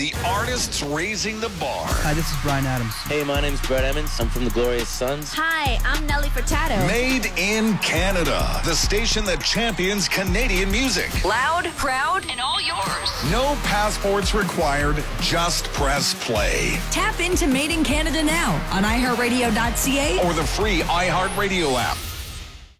the artists raising the bar. Hi, this is Bryan Adams. Hey, my name's Brett Emmons. I'm from the Glorious Sons. Hi, I'm Nelly Furtado. Made in Canada, the station that champions Canadian music. Loud, proud, and all yours. No passports required, just press play. Tap into Made in Canada now on iHeartRadio.ca Or the free iHeartRadio app.